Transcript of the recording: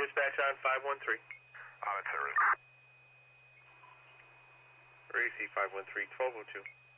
dispatch on 513. On it, sir. RAC 513, 1202.